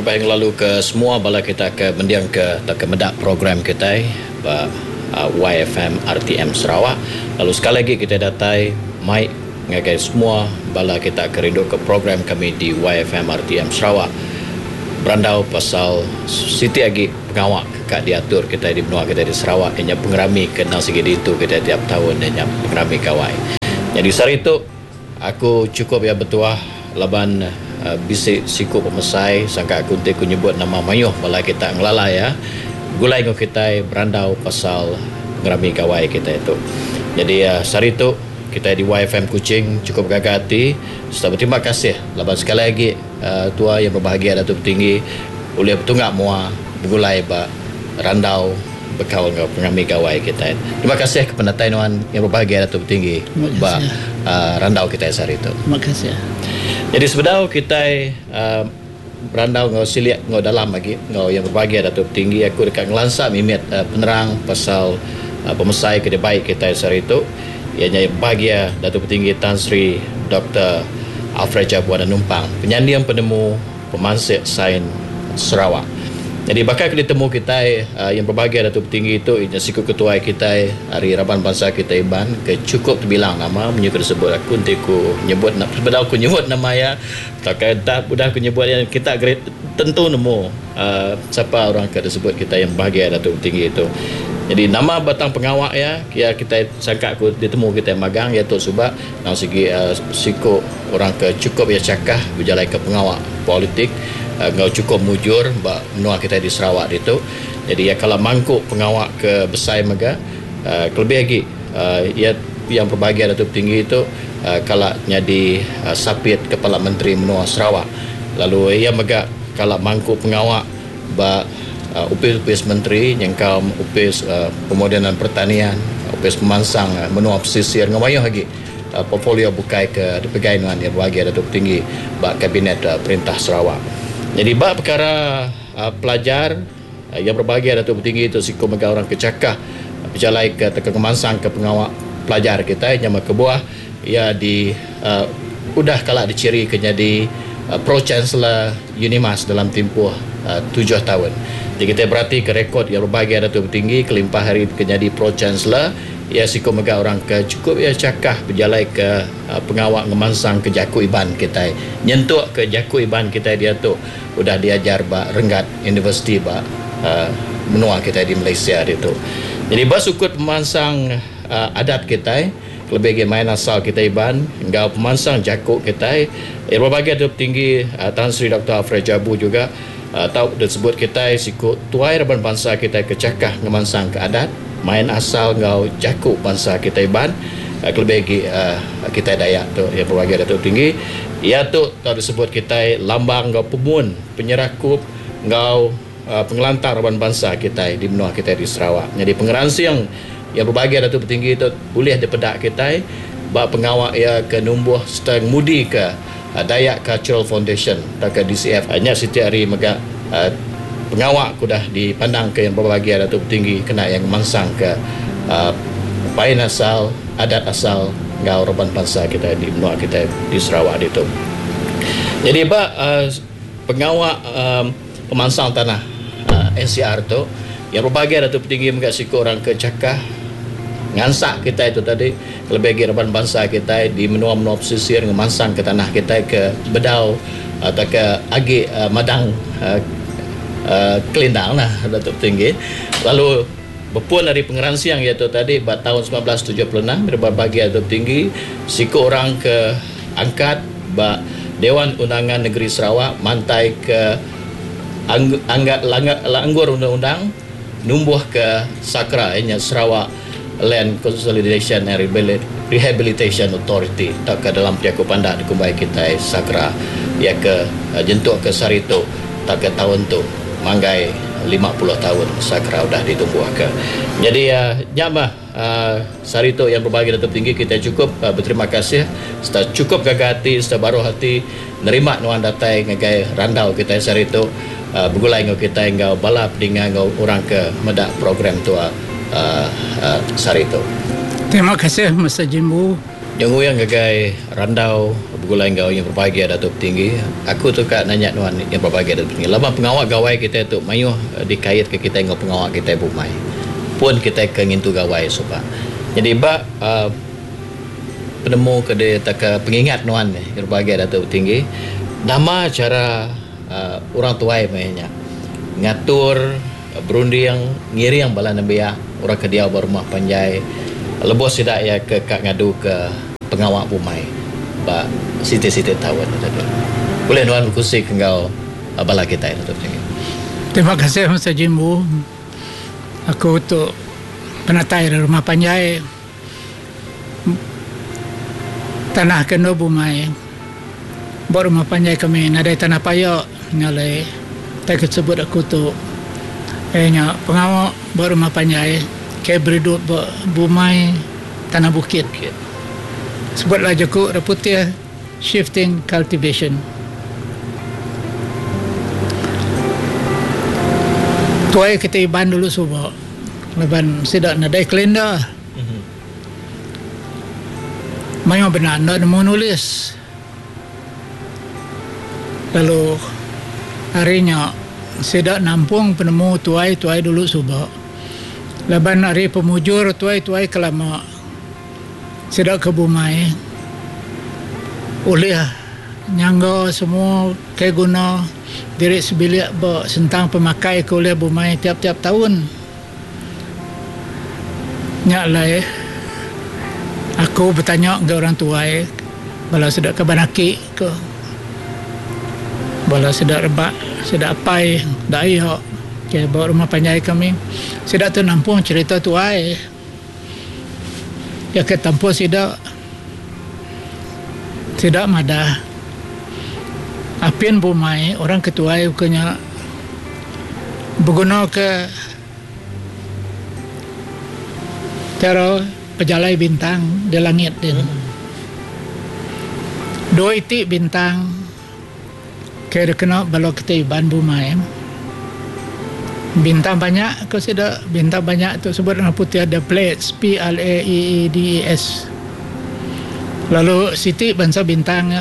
yang lalu ke semua bala kita ke mendiang ke medak program kita YFM RTM Sarawak. Lalu sekali lagi kita datai mai ngagai semua bala kita keriduk ke program kami di YFM RTM Sarawak. Berandau pasal Siti Agi pengawak kak diatur kita di benua kita di Sarawak ianya pengerami kenal segi itu kita tiap tahun ianya pengerami kawai. Jadi sari itu aku cukup ya betuah laban bisik siku pemesai sangka aku ku nyebut nama mayuh bala kita ngelala ya. Gulai ngo kita berandau pasal pengerami kawai kita itu. Jadi sari itu kita di YFM Kuching cukup gagah hati. Terima kasih laban sekali lagi tua yang berbahagia Datuk Tinggi oleh petungak mua bergulai ba randau berkawan dengan pengambil kawai kita. Terima kasih kepada Taiwan yang berbahagia Datuk Tinggi ba randau kita hari itu. Terima kasih. Jadi sebenarnya kita berandau ngau siliat ngau dalam lagi ngau yang berbahagia Datuk Tinggi aku dekat ngelansak mimit penerang pasal pemesai kedai baik kita hari itu. Ianya bahagia Datuk Petinggi Tan Sri Dr. Alfred Jabu dan Numpang, penyandi yang penemu pemansik sains Sarawak. Jadi bakal ditemu kita yang berbahagia Datuk Petinggi itu ianya siku ketua kita Hari Raban Bangsa kita Iban ke cukup terbilang nama menyuka disebut aku ku nyebut sebenarnya aku nyebut nama ya tak udah aku nyebut yang kita tentu nemu siapa orang ke disebut kita yang bahagia Datuk Petinggi itu. Jadi nama batang pengawak ya kita sangka aku ditemu kita magang iaitu Subak nang segi siku orang ke cukup ya cakah berjalan ke pengawak politik ngau cukup mujur menua kita di Sarawak itu. Jadi ya kalau mangkuk pengawak ke besai mega lebih lagi ia yang berbahagia Datuk Tinggi itu kalau jadi sapit kepala menteri menua Sarawak. Lalu ia mega kalau mangkuk pengawak upis menteri yang kau upis pemodenan pertanian upis pemansang menua pesisir ngamayuh lagi portfolio bukai ke dipegainan yang bahagia Datuk Tinggi kabinet perintah Sarawak. Jadi perkara pelajar yang berbahagia Datuk Tinggi itu siku mega orang kecakah berjalan ke kemansang ke pengawak pelajar kita yang kebuah ia di udah kalah diciri ke jadi Pro Chancellor Unimas dalam tempoh 7 tahun. Jadi kita berarti ke rekod yang berbahagia Datuk Tinggi kelimpah hari menjadi Pro Chancellor ia siku mega orang ke cukup ia cakah berjalan ke pengawak ngemansang ke Jaku Iban kita nyentuh ke Jaku Iban kita dia tu udah diajar Renggat University menua kita di Malaysia itu. Jadi sukut pemansang adat kita lebih main asal kita Iban enggak pemansang Jaku kita berbahagia Datuk Tinggi Tan Sri Dr. Alfred Jabu juga tahu disebut kita siku tuai Raban bangsa kita kecakah ngemansang ke adat main asal ngau Jaku bangsa kita Iban lebih lagi kita Dayak tu yang berbahagia Datuk Tinggi ia tu tahu disebut kita lambang ngau pemun penyerakup ngau pengelantar Raban bangsa kita di benua kita di Sarawak. Jadi pengeransi yang berbahagia Datuk Tinggi itu boleh dipedak kita pengawak ia ke numbuh setang mudi ke Dayak Cultural Foundation dan ke DCF hanya setiap hari mega pengawak kudah dipandang ke yang berbahagia Datuk Tinggi kena yang mansang ke pain asal adat asal ngau Raban bangsa kita di benua kita di Sarawak itu. Jadi pengawak pemansang tanah NCR tu yang berbahagia Datuk Tinggi mega siku orang ke cakah ngansak kita itu tadi lebih lagi Raban bangsa kita di menua-menua pesisir ngemansang ke tanah kita ke Bedau atau ke Agi Madang Kelindang lah Datuk Tinggi. Lalu berpun dari pengeransian iaitu tadi tahun 1976 berbahagia Datuk Tinggi siku orang ke angkat Dewan Undangan Negeri Sarawak mantai ke anggur undang-undang numbuh ke Sakra ianya Sarawak Land Consolidation and Rehabilitation Authority tak ke dalam tiaku pandak dikumbai kita Sakra ia ke jentuk ke Sarito tak ke tahun tu manggai 50 tahun Sakra dah ditumbuh ke. Jadi nyamah Sarito yang berbahagia Datuk Tinggi kita cukup berterima kasih serta cukup gagah hati serta baru hati nerima nuan datai ngagai randau kita Sarito bergulai ngau kita ngau balap dengan ngau orang ke medak program tua Sarito. Terima kasih Mr. Jimbu. Yang yang gagai randau pergulai kau yang berbahagia Datuk Tinggi. Aku tu kat nanya tuan yang berbahagia Datuk Tinggi. Lama pengawal gawai kita tu mayuh dikait ke kita dengan pengawal kita bumai. Pun kita ke ngintu gawai sopa. Jadi penemu ke dia tak pengingat nuan yang berbahagia Datuk Tinggi. Nama cara orang tuai mainnya ngatur berunding ngiring bala nabiya orang kedia berumah panjai lebos tidak ya ke kak ngadu ke pengawal bumai ba siti-siti tawon tadi. Boleh nuan berkusi kengau bala kita itu. Terima kasih Masa Jimbu. Aku tu penatai rumah panjai tanah kena bumai. Buat rumah panjai kami nadai tanah payok nyalai. Tak sebut aku tu nya pengawal buat rumah panjai ke berduduk bumai tanah bukit. Sebutlah jokuk reputih shifting cultivation. Tuai kita iban dulu subuh. Leban sidak nadai kalender. Mayo benar nak mau nulis. Lalu harinya sidak nampung penemu tuai dulu subuh. Leban hari pemujur tuai kelama. Sidak ke bumai. Oleh nyangga semua ke guna diri sebilik sentang pemakai ke oleh bumai tiap-tiap tahun. Nyak lai aku bertanya ke orang tuai bala sedak ke banaki ke bala sedak rebak sedak apai dak ayo ke bawa rumah panjai kami sedak tu nampung cerita tuai ya ke tampung sedak madah apian bumai orang ketuai ukanya berguna ke cara pejalai bintang di langit din. Dua itik bintang kira kena balok kita iban bumai. Bintang banyak kau sudah bintang banyak tu sebut dengan putih ada plates Plaeeds. Lalu siti bangsa bintang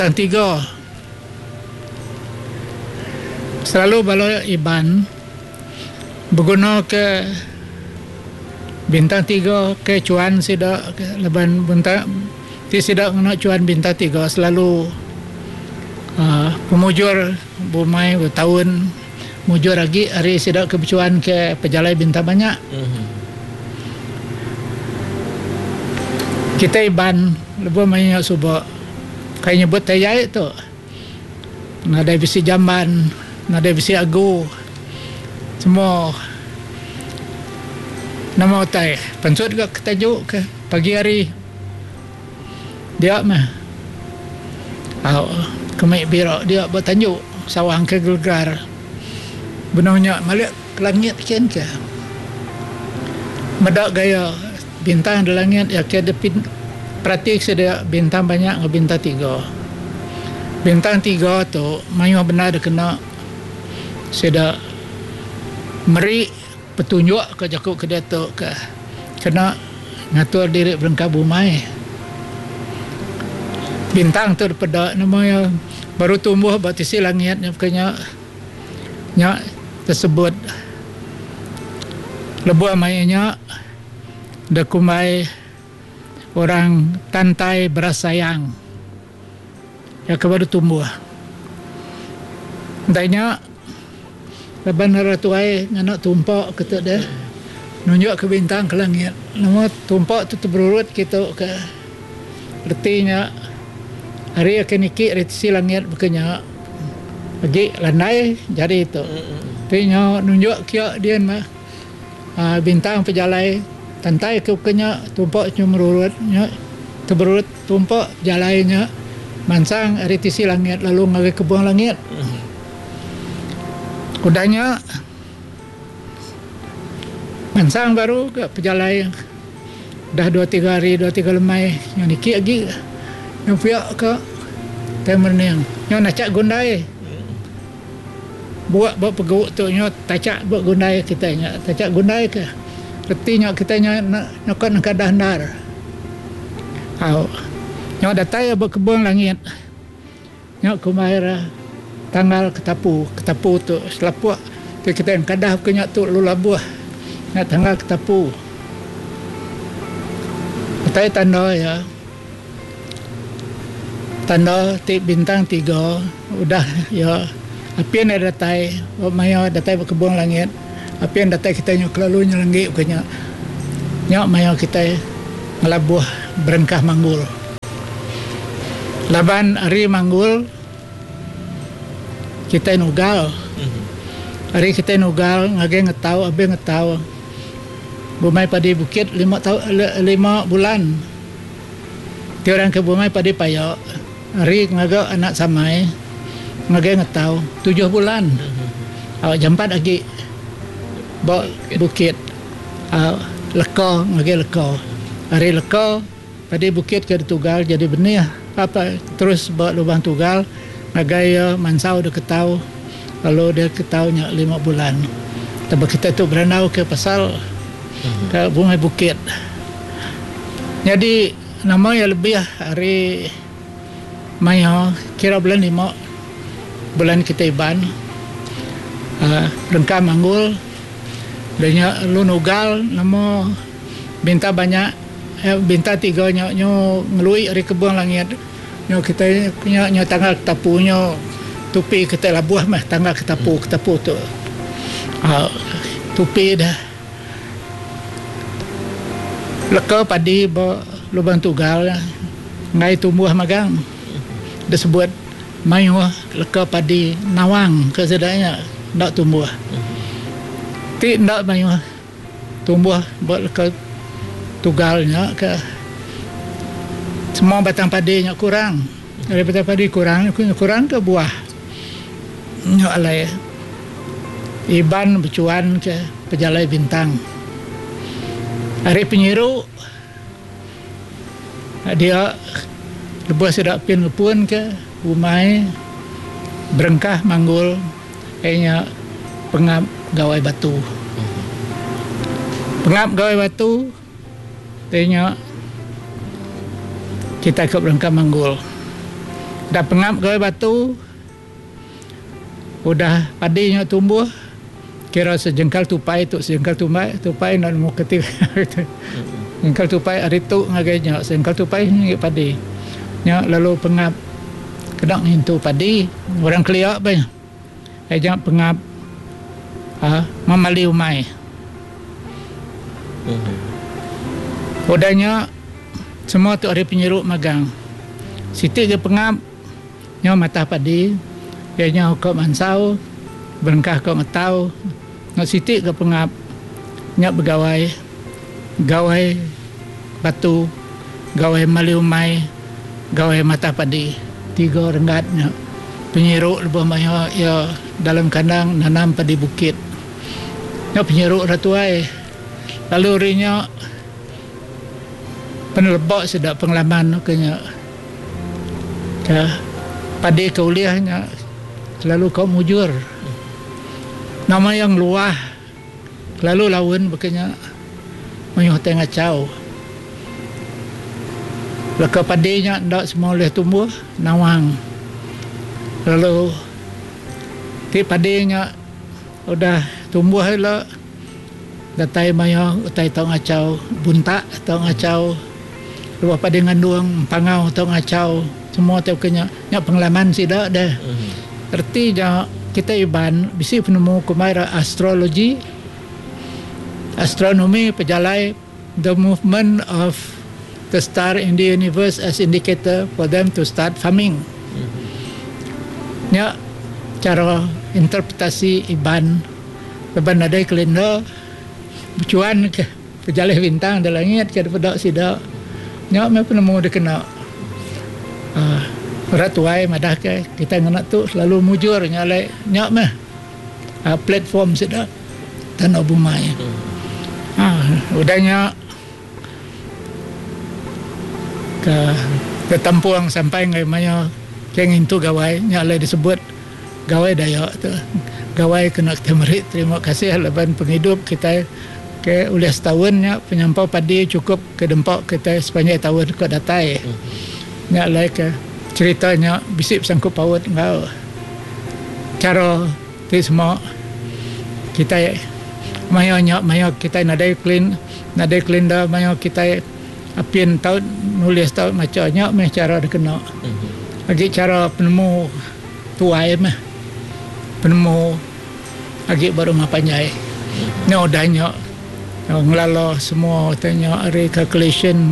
3. Selalu balok iban berguna ke bintang 3 ke cuan sidak leban bintang sidak nak cuan bintang 3 selalu pemujur bumai bertahun mujur lagi hari sidak kebecuan ke pejalai bintang banyak. Kita iban lebih banyak subak kayak nyebut tayai tu nada bisi jamban nada bisi agu semua nama otai pensut ke ketajuk ke pagi hari dia mah kemai birak dia bertanjuk sawang ke gelgar benarnya malik ke langit kian ke medak gaya bintang di langit ya ke depin praktik sedia bintang banyak ke bintang 3 bintang 3 tu mayu benar dia kena sedia meri petunjuk ke jakuk ke dia tu ke kena ngatur diri berengkap bumai bintang tu daripada namanya baru tumbuh batisi langit yang kena nya tersebut lebuh mainnya dekumai orang tantai beras sayang ya baru tumbuh entahnya leban ratuai nganak tumpak kata dia nunjuk ke bintang ke langit nama tumpak tu berurut kita ke artinya hari akan ikik retisi langit bukannya pergi landai jadi itu artinya nunjuk kia dia mah bintang pejalai tantai ke bukannya tumpak cuma berurut tumpak jalainya mansang retisi langit lalu ngari kebuang langit. Udahnya mansang baru ke pejalai dah 2-3 hari 2-3 lemai yang nikik lagi yang pihak ke temen yang nacak gundai buat pegawuk tu nyo tacak buat gundai kita nya tacak gundai ke reti nya kita nya nak kadah ndar Nyok datai berkebun langit. Nyok kumaira tanggal ketapu tu selapuk tu kita yang kadah ke nyok tu lulabuh. Nyok tanggal ketapu. Datai tanda ya. Tanda bintang 3 udah ya. Apian ada datai, maya datai berkebun langit. Apian datai kita nyok lalu nyelenggi ke nyok maya kita ngelabuh berengkah manggul. Laban hari manggul kita nugal. Hari kita nugal ngage ngetau, abe ngetau. Bumai padi bukit 5 bulan. Ti orang ke bumai padi payo. Hari ngage anak samai ngage ngetau 7 bulan. Awak jampat lagi bawa bukit. Leko ngage leko. Hari leko padi bukit ke tugal jadi benih apa terus bawa lubang tugal ngagaya mansau dia ketau lalu dia ketaunya 5 bulan. Tapi kita tu berenau ke pasal ke bumai bukit. Jadi nama yang lebih hari Maya kira bulan 5 bulan kita iban rengkam manggul dan lu nugal nama binta banyak binta 3 nyo ngelui hari kebun langit nyo kita nyo tanggal ketapu nyo tupi kita labuh mah tanggal ketapu tu tupi dah leka padi lubang tugal ngai tumbuh magang disebut mayu leka padi nawang kesedanya ndak tumbuh ti ndak mayu tumbuh buat leka tugalnya ke semua batang padinya kurang dari batang padi kurang ke buah nyok alai iban bercuan ke pejalai bintang hari penyiru dia lebuh sedak pin pun ke umai berengkah manggul kayaknya pengap gawai batu tanya kita ke berengkah manggul dah pengap gawai batu udah padinya tumbuh kira sejengkal tupai nak mau ketik sejengkal tupai hari tu ngagainya sejengkal tupai ni padi nya lalu pengap kedang hintu padi orang keliak banyak jangan pengap memali umai udahnya semua tu hari penyeruk magang sitik ke pengap nya mata padi nya kau mansau berengkah kau ngetau nak sitik ke pengap nya begawai gawai batu gawai mali umai gawai mata padi 3 renggatnya penyeruk lebih banyak ya dalam kandang nanam padi bukit nya penyeruk ratuai lalu rinya penelebok sedak pengalaman kenya ke padi kuliahnya lalu kau mujur nama yang luah lalu lawan bekenya mayuh tengah cau leka padinya ndak semua boleh tumbuh nawang lalu ti padinya udah tumbuh lah datai mayuh utai tau ngacau buntak tau ngacau luah padi ngandung pangau tau ngacau semua tau kenya nya pengalaman sidak dah artinya kita iban bisi penemu kumaira astronomi pejalai the movement of the star in the universe as indicator for them to start farming nya cara interpretasi iban adai kelenda bercuan ke pejalai bintang dalam langit ke pada sidak nya me penemu dikena ratuai madah ke kita ngana tu selalu mujur nyalai nya mah platform sidak tanah bumai udahnya ke tampuang sampai ngai maya kengin tu gawai nyalai disebut gawai dayak tu gawai kena temerit terima kasih leban penghidup kita ke ulias tahunnya penyampau padi cukup ke dempak kita sepanjang tahun ke datai nya like ceritanya bisip sangkut paut ngau cara tu semua kita mayo kita nadai clean dah mayo kita apin tahu nulis tahu macamnya meh cara kena lagi cara penemu tuai meh penemu lagi baru mapanjai nya odanya ngelalo semua tanya recalculation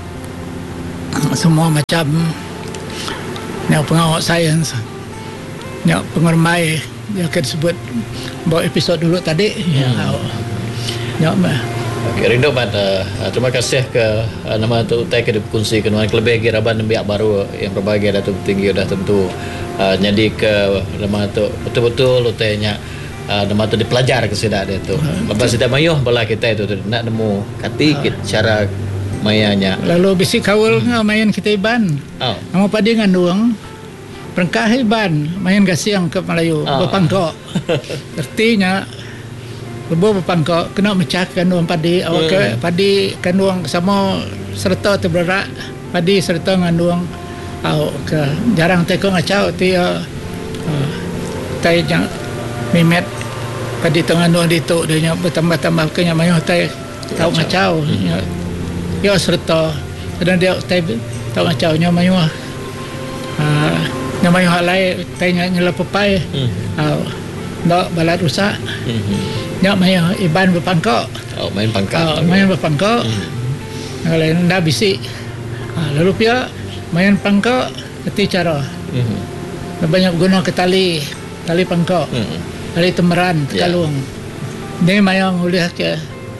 semua macam nya pengawal sains nya pengermai dia akan sebut bawa episod dulu tadi nya Okay, rindu mat terima kasih ke nama tu utai ke dikongsi ke lebih lagi raban biak baru yang berbahagia Datuk Tinggi dah tentu jadi ke nama tu betul-betul utainya nama tu dipelajar ke sidak dia tu lepas sidak mayuh bala kita itu nak nemu katikit cara mayanya lalu bisi kawul main kita iban nama padi ngandung perengkah iban main gasiang ke Melayu berpangkok artinya Lebo berpangkok kena mecah kandung padi awak ke padi kandung sama serta terberak padi serta ngandung awak ke jarang teko ngacau dia tai jang mimet padi tengandung dituk dia bertambah-tambah ke nya mayuh tai tau ngacau ya serta dan dia tai tau ngacau nya mayuh nya mayuh halai tai nyela pepai ndak balat rusak nya main iban berpangkok main pangkak main berpangkok kalau ndak bisi lalu pia main pangkok keti cara banyak guna ke tali pangkok tali temeran kalung ni mayang uliah ke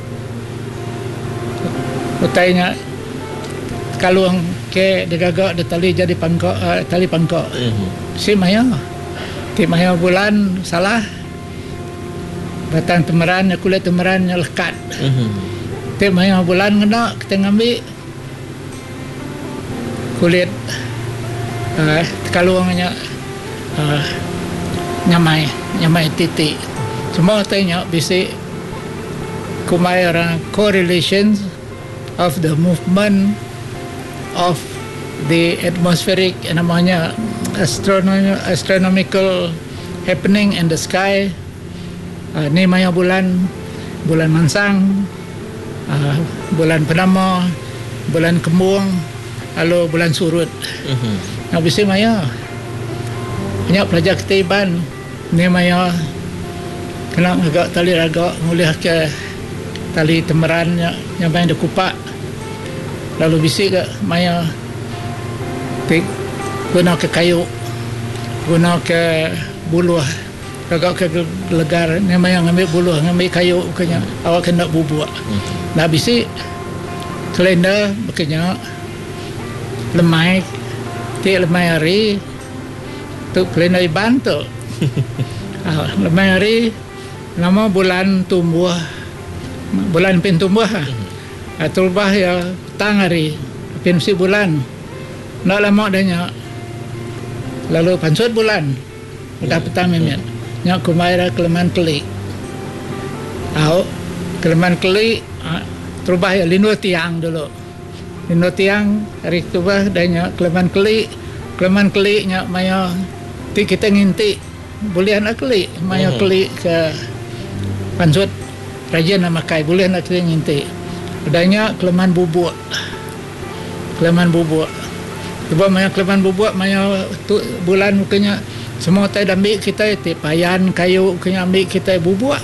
utainya kalung ke digagak de tali jadi pangkok tali pangkok si mayang ti mayang bulan salah batang temeran kulit temeran lekat ti mayang bulan kena kita ngambil kulit kalungnya nyamai titik semua tanya bisi kumai orang correlations of the movement of the atmospheric namanya astronomical happening in the sky ni maya bulan mansang bulan penama bulan kembung lalu bulan surut habis maya banyak pelajar ketiban ni maya kena agak tali agak nguliah ke tali temeran yang main dekupak lalu bisi ke maya guna ke kayu guna ke buluh agak ke legar ni maya ngambil buluh ngambil kayu kena awak kena bubuk dah bisi kalender bekenya lemai ti lemai hari tu kalender iban tu lemai hari nama bulan tumbuh bulan pin tumbuh turbah ya tang hari pin si bulan nak lama adanya lalu pansut bulan dah petang mimet nya kumaira keleman kelik keleman kelik terbah ya lino tiang dulu lino tiang hari terbah danya keleman kelik nya maya ti kita nginti bulian kelik maya kelik ke pansut rajin nama kai bulian kita nginti adanya keleman bubuk Cuba maya keleman bubuk maya tu bulan mukanya semua tai ambil kita payan kayu kena ambil kita bubuk.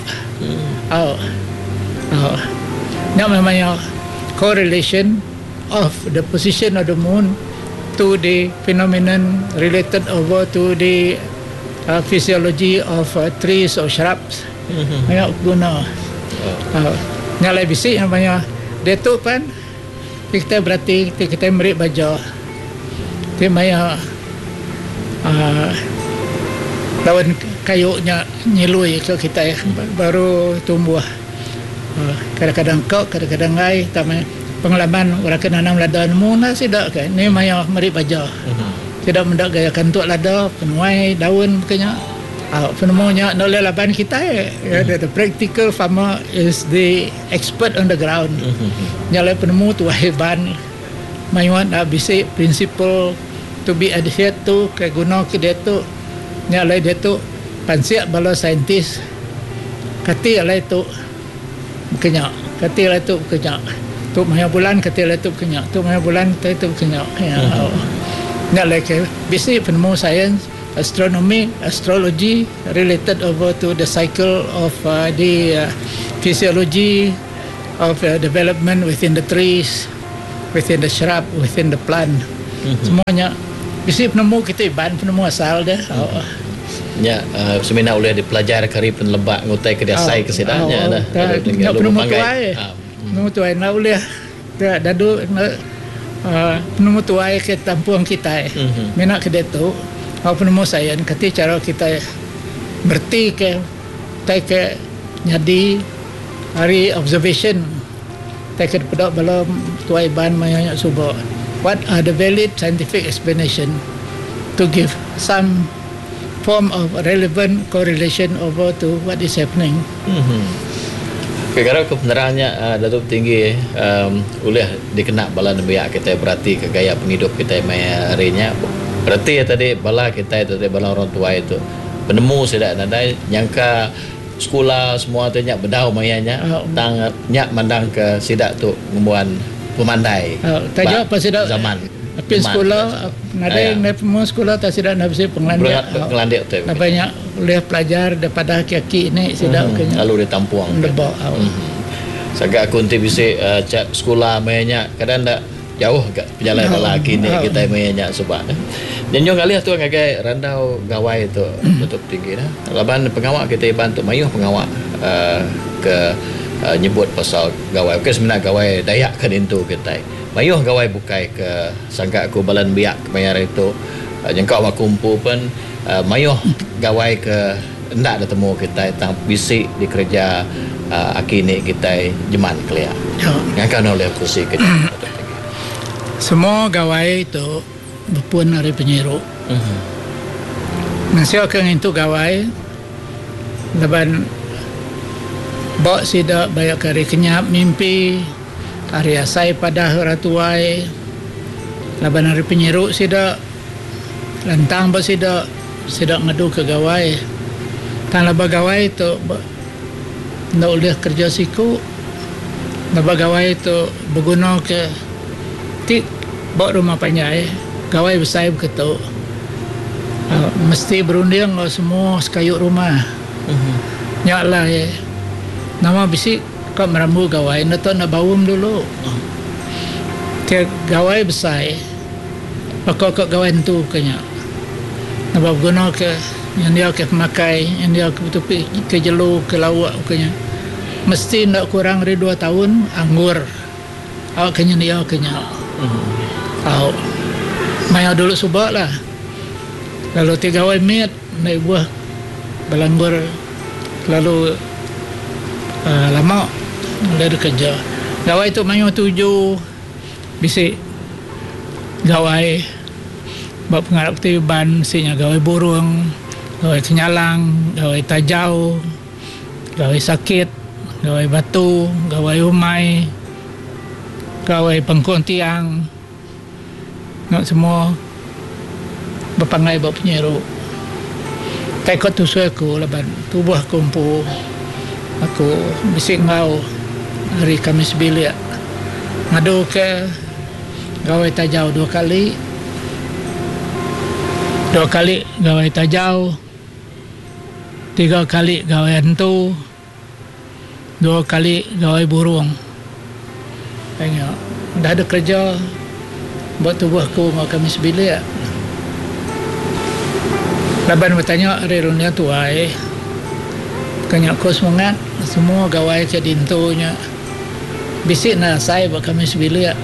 Namanya correlation of the position of the moon to the phenomenon related over to the physiology of trees or shrubs. Maya guna. Nyalai bisi namanya dia tu kan kita berarti kita beri baja. Ti maya daun kayunya nyilui ke kita baru tumbuh kadang-kadang kok kadang-kadang ngai tamai pengalaman orang kena nanam lada muna sidak kan ni maya meri baja tidak mendak gaya kantuk lada penuai daun kenya penemunya noleh laban kita the practical farmer is the expert on the ground nyalai penemu tu heban mayuan bisi principle to be adhered to ke guna ke dia tu nyalai dia tu pansiak bala saintis kati alai tu kenyak kati alai tu kenyak tu maya bulan kati alai tu kenyak tu maya bulan tu kenyak ya nyalai ke bisi penemu sains astronomy astrology related over to the cycle of the physiology of development within the trees, within the shrub, within the plant. Semuanya bisi penemu kita iban penemu asal dia. Ya, semina boleh dipelajari kari penlebak ngutai ke dasai ke sedanya dah. Penemu tuai. Penemu tuai nak boleh dadu penemu tuai ke tampuang kita. Mina ke dia tu, penemu sains kati cara kita berti ke tai ke nyadi hari observation tai ke pada bala tuai ban mayanya suba. What are the valid scientific explanation to give some form of relevant correlation over to what is happening. Kalau kebenarannya Datuk Tinggi boleh dikenal bala nabiak kita berarti ke gaya penghidup kita harinya. Berarti tadi bala kita itu tadi bala orang tua itu penemu sedak nadai nyangka sekolah semua tu nyak bedau mayanya tang nyak mandang ke sidak tu ngumpuan pemandai. Tajak pas sidak zaman tapi sekolah nadai semua sekolah tak sidak nak bisi penglandik tu. Banyak boleh pelajar daripada kaki ni sidak kenya. Lalu ditampuang. Lebak. Sagak aku nanti bisi sekolah mayanya kadang tak jauh kat penjalan lelaki ni kita mayanya sebab dan yang kali tu ngagai randau gawai tu Datuk Tinggi dah. Laban pengawak kita bantu mayuh pengawak ke nyebut pasal gawai. Okey sebenarnya gawai Dayak kan itu kita. Mayuh gawai bukai ke sangka aku balan biak mayar itu jengkau mak kumpu pun mayuh gawai ke ndak ada temu kita tang bisik di kerja akini kita jeman kelia. Yang kan oleh kursi kita. Semua gawai itu berpun hari penyeru. Nasi akan itu gawai leban bak sida banyak kari kenyap mimpi hari asai pada ratuai leban hari penyeru sida lantang bak sida ngadu ke gawai tan laba gawai itu nak boleh kerja siku laba gawai itu berguna ke tik bak rumah panjai gawai besar begitu mesti berunding semua sekayuk rumah nyak lah nama bisik kau merambu gawai nak bawum dulu ke gawai besar kau gawai tu kenya nak guna ke yang dia ke pemakai yang dia ke tupi ke jelu ke lawak kenya mesti nak kurang dari 2 tahun anggur awak kenya dia kenya awak maya dulu subak lah lalu 3 gawai mit naik buah belanggur lalu lama dari kerja gawai tu mayu 7 bisik gawai bak pengarap tiban sinya gawai burung gawai kenyalang gawai tajau gawai sakit gawai batu gawai umai gawai pengkon tiang nak semua berpangai bak penyeru tekot tu aku leban tubuh kumpu aku bisik ngau hari Kamis bilik ngadu ke gawai tajau 2 kali gawai tajau 3 kali gawai hantu 2 kali gawai burung tengok dah ada kerja buat tubuh aku mau Kamis bilik laban bertanya hari dunia tuai kanyak ko semangat semua gawai ke dintonya bisik na saya buat kami sebilik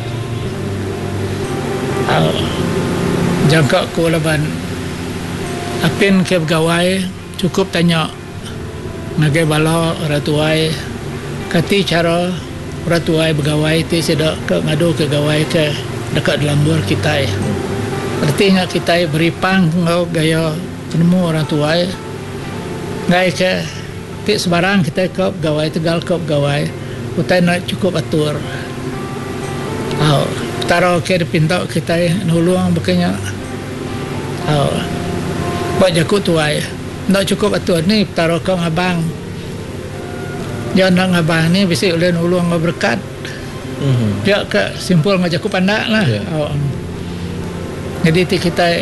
jangka ko laban apin ke gawai cukup tanya nagai bala ratuai kati cara ratuai bergawai ti sedak ke ngadu ke gawai ke dekat dalam luar kita artinya kita beri pang gaya penemu orang tuai ngai ke ti sebarang kita kop gawai tegal kop gawai utai nak cukup atur taruh ke pintu kita nulung bekanya buat jakut tuai ndak cukup atur ni taruh ke abang jangan abang ni bisa oleh nulung berkat dia ke simpul ngajak ku pandak lah jadi kita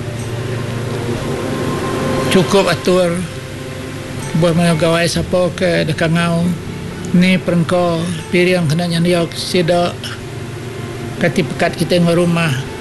cukup atur buat menggawai siapa ke dekangau ni perengko piriang kena nyaniok sida kati pekat kita ngorumah